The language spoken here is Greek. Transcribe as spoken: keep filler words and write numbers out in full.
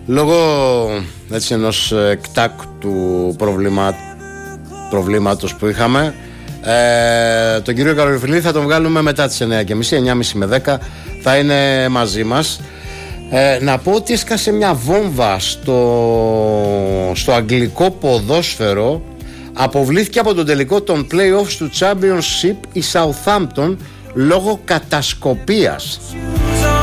Λόγω έτσι ενός εκτάκτου προβλήμα, προβλήματος που είχαμε, ε, τον κύριο Καλογεροφιλίδη θα τον βγάλουμε μετά τις εννιά και μισή, εννιά και μισή με δέκα θα είναι μαζί μας. Ε, να πω ότι έσκασε μια βόμβα στο, στο αγγλικό ποδόσφαιρο. Αποβλήθηκε από τον τελικό των play-offs του Championship η Southampton λόγω κατασκοπίας.